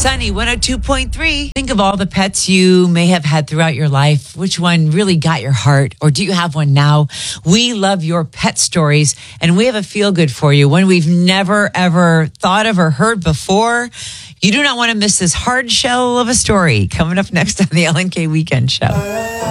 Sunny 102.3. Think of all the pets you may have had throughout your life. Which one really got your heart? Or do you have one now? We love your pet stories, and we have a feel good for you, one we've never, ever thought of or heard before. You do not want to miss this hard shell of a story coming up next on the LNK Weekend Show.